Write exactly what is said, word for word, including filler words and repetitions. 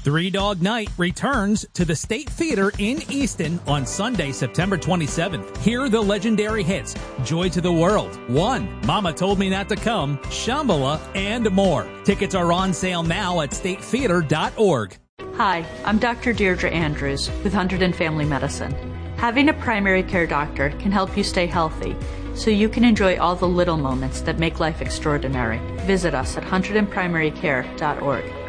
Three Dog Night returns to the State Theater in Easton on Sunday, September twenty-seventh. Hear the legendary hits, Joy to the World, One, Mama Told Me Not to Come, Shambhala, and more. Tickets are on sale now at state theater dot org. Hi, I'm Doctor Deirdre Andrews with Hunterdon Family Medicine. Having a primary care doctor can help you stay healthy, so you can enjoy all the little moments that make life extraordinary. Visit us at hunterdon primary care dot org.